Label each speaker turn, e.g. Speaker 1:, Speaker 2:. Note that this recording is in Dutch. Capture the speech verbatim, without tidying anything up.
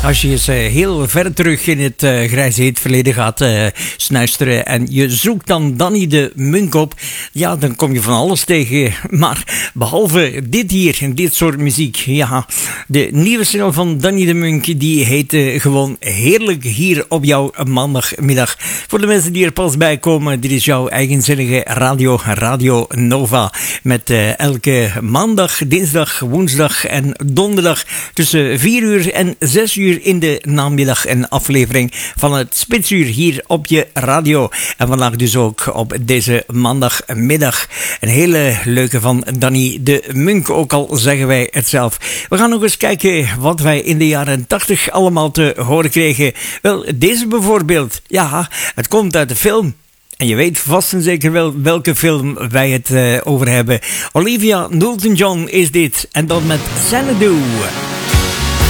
Speaker 1: Als je eens uh, heel ver terug in het uh, grijze heet verleden gaat uh, snuisteren en je zoekt dan Danny de Munk op, ja, dan kom je van alles tegen. Maar behalve dit hier, dit soort muziek, ja, de nieuwe single van Danny de Munk, die heet uh, gewoon Heerlijk hier op jouw maandagmiddag. Voor de mensen die er pas bij komen, dit is jouw eigenzinnige radio, Radio Nova. Met uh, elke maandag, dinsdag, woensdag en donderdag tussen vier uur en zes uur in de namiddag een aflevering van het Spitsuur hier op je radio. En vandaag dus ook op deze maandagmiddag een hele leuke van Danny de Munk, ook al zeggen wij het zelf. We gaan nog eens kijken wat wij in de jaren tachtig allemaal te horen kregen. Wel, deze bijvoorbeeld. Ja, het komt uit de film. En je weet vast en zeker wel welke film wij het uh, over hebben. Olivia Newton-John is dit. En dan met Xanadu.